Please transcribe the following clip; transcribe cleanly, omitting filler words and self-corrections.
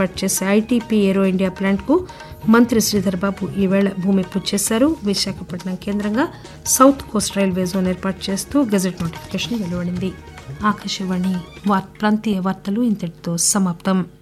ఏర్పాటు చేసే ఐటీపీ ఏరో ఇండియా ప్లాంట్కు మంత్రి శ్రీధర్ బాబు ఈవేళ భూమి పూజ చేశారు. విశాఖపట్నం కేంద్రంగా సౌత్ కోస్ట్ రైల్వే జోన్ ఏర్పాటు చేస్తూ గెజెట్ నోటిఫికేషన్ వెలువడింది. ఆకాశవాణి ప్రాంతీయ వార్తలు ఇంతటితో సమాప్తం.